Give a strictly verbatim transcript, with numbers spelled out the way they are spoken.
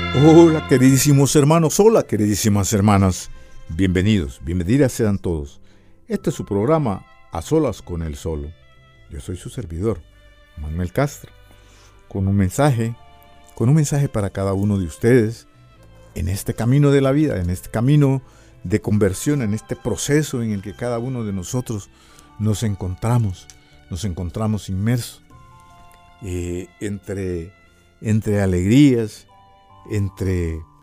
Hola queridísimos hermanos, hola queridísimas hermanas, bienvenidos, bienvenidas sean todos. Este es su programa A Solas con el Solo. Yo soy su servidor, Manuel Castro, con un mensaje, con un mensaje para cada uno de ustedes en este camino de la vida, en este camino de conversión, en este proceso en el que cada uno de nosotros nos encontramos, nos encontramos inmersos eh, entre, entre alegrías, entre